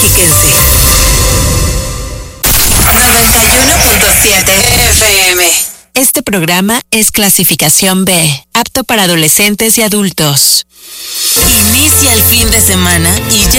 Mequense. 91.7 FM. Este programa es clasificación B, apto para adolescentes y adultos. Inicia el fin de semana y ya